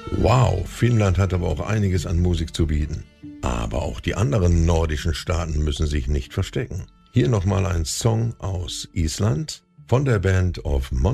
Wow, Finnland hat aber auch einiges an Musik zu bieten. Aber auch die anderen nordischen Staaten müssen sich nicht verstecken. Hier nochmal ein Song aus Island von der Band of